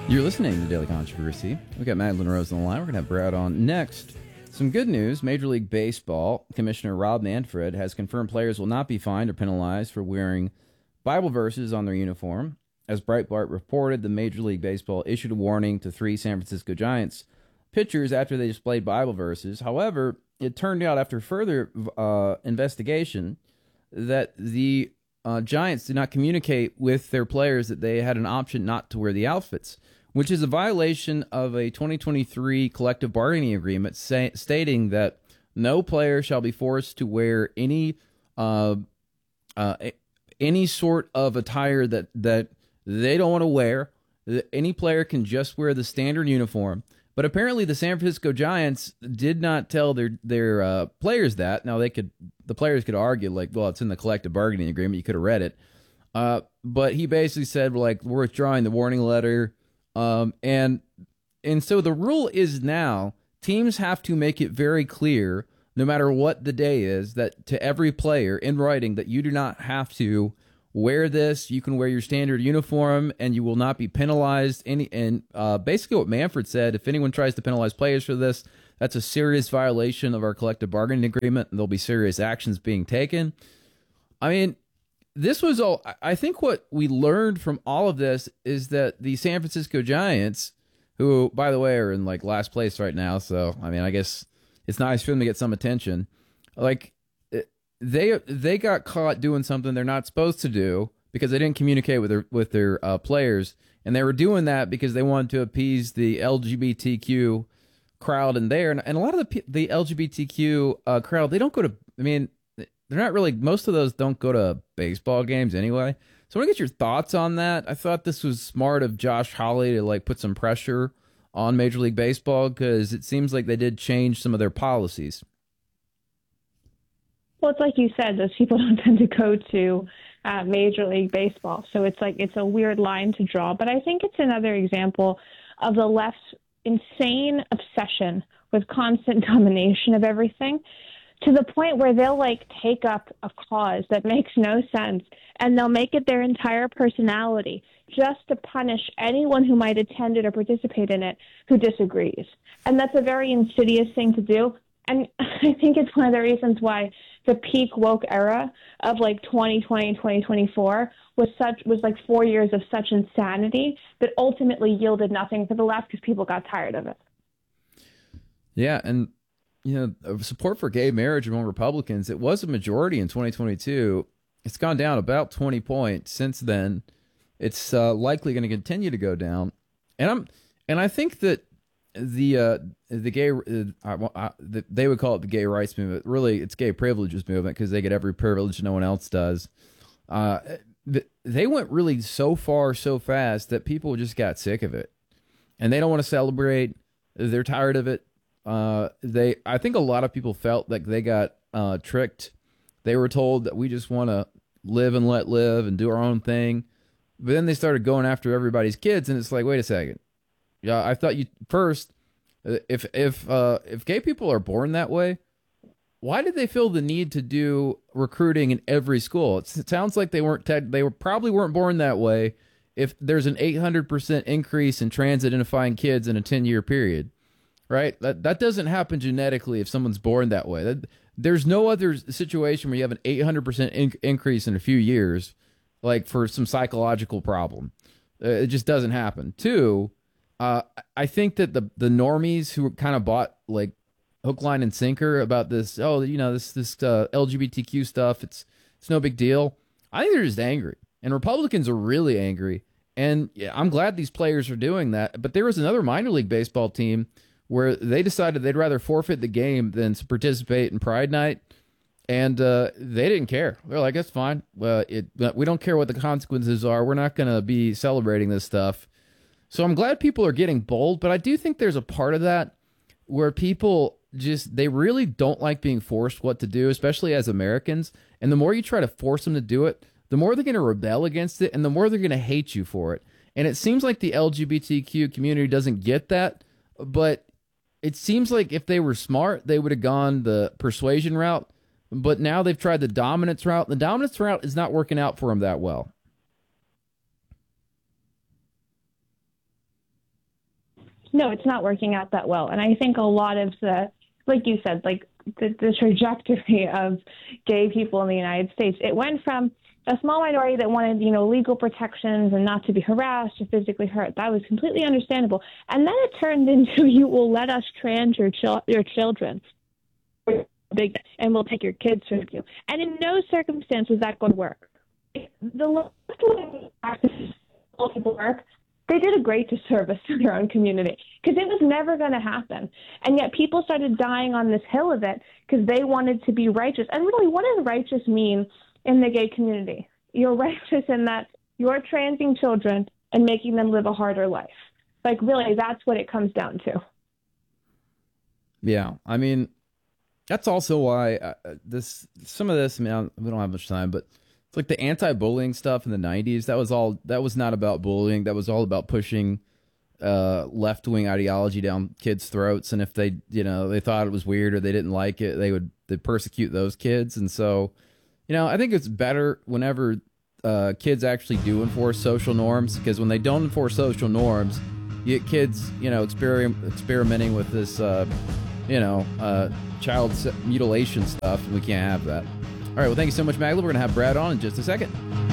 You're listening to Daily Controversy. We've got Madeline Rose on the line. We're going to have Brad on next. Some good news. Major League Baseball Commissioner Rob Manfred has confirmed players will not be fined or penalized for wearing Bible verses on their uniform. As Breitbart reported, the Major League Baseball issued a warning to 3 San Francisco Giants pitchers after they displayed Bible verses. However, it turned out after further investigation that the Giants did not communicate with their players that they had an option not to wear the outfits, which is a violation of a 2023 collective bargaining agreement stating that no player shall be forced to wear any sort of attire that they don't want to wear. Any player can just wear the standard uniform. But apparently the San Francisco Giants did not tell their players that. Now the players could argue like, well, it's in the collective bargaining agreement. You could have read it. But he basically said, like, we're withdrawing the warning letter. And so the rule is now teams have to make it very clear, no matter what the day is, that to every player in writing that you do not have to wear this. You can wear your standard uniform and you will not be penalized. Basically what Manfred said, if anyone tries to penalize players for this, that's a serious violation of our collective bargaining agreement and there'll be serious actions being taken. I mean, this was all. I think what we learned from all of this is that the San Francisco Giants, who, by the way, are in like last place right now, so I mean, I guess it's nice for them to get some attention. Like they got caught doing something they're not supposed to do because they didn't communicate with their players, and they were doing that because they wanted to appease the LGBTQ crowd in there, and a lot of the LGBTQ crowd, they don't go to. I mean, they're not really, most of those don't go to baseball games anyway. So I want to get your thoughts on that. I thought this was smart of Josh Hawley to like put some pressure on Major League Baseball because it seems like they did change some of their policies. Well, it's like you said, those people don't tend to go to Major League Baseball. So it's a weird line to draw. But I think it's another example of the left's insane obsession with constant domination of everything, to the point where they'll like take up a cause that makes no sense and they'll make it their entire personality just to punish anyone who might attend it or participate in it who disagrees. And that's a very insidious thing to do. And I think it's one of the reasons why the peak woke era of like 2020 and 2024 was like 4 years of such insanity that ultimately yielded nothing for the left because people got tired of it. Yeah, and you know, support for gay marriage among Republicans, it was a majority in 2022. It's gone down about 20 points since then. It's likely going to continue to go down. And I think that the gay they would call it the gay rights movement. Really, it's gay privileges movement because they get every privilege no one else does. They went really so far so fast that people just got sick of it, and they don't want to celebrate. They're tired of it. I think a lot of people felt like they got tricked. They were told that we just want to live and let live and do our own thing. But then they started going after everybody's kids, and it's like, wait a second. Yeah, I thought you first. If gay people are born that way, why did they feel the need to do recruiting in every school? It sounds like they probably weren't born that way. If there's an 800% increase in trans identifying kids in a 10-year period. Right? That doesn't happen genetically if someone's born that way. There's no other situation where you have an 800% increase in a few years, like for some psychological problem. It just doesn't happen. Two, I think that the normies who kind of bought like hook, line, and sinker about this, this LGBTQ stuff, it's no big deal. I think they're just angry. And Republicans are really angry. And yeah, I'm glad these players are doing that. But there was another minor league baseball team where they decided they'd rather forfeit the game than to participate in Pride Night, and they didn't care. They're like, that's fine. We don't care what the consequences are. We're not going to be celebrating this stuff. So I'm glad people are getting bold, but I do think there's a part of that where people they really don't like being forced what to do, especially as Americans, and the more you try to force them to do it, the more they're going to rebel against it, and the more they're going to hate you for it. And it seems like the LGBTQ community doesn't get that, but it seems like if they were smart, they would have gone the persuasion route, but now they've tried the dominance route. The dominance route is not working out for them that well. no, it's not working out that well. And I think a lot of the, like you said, like the trajectory of gay people in the United States, it went from a small minority that wanted, legal protections and not to be harassed or physically hurt. That was completely understandable. And then it turned into, you will let us trans your children. Big, and we'll take your kids from you. And in no circumstance was that going to work. The left-wing practices people work, they did a great disservice to their own community because it was never going to happen. And yet people started dying on this hill of it because they wanted to be righteous. And really, what does righteous mean in the gay community? You're righteous in that you're transing children and making them live a harder life. Like, really, that's what it comes down to. Yeah, I mean, that's also why some of this, I mean, we don't have much time, but it's like the anti-bullying stuff in the 90s. That was not about bullying. That was all about pushing left-wing ideology down kids' throats. And if they thought it was weird or they didn't like it, they'd persecute those kids. And so, I think it's better whenever kids actually do enforce social norms, because when they don't enforce social norms, you get kids, experimenting with this, child mutilation stuff. We can't have that. All right. Well, thank you so much, Magdalene. We're going to have Brad on in just a second.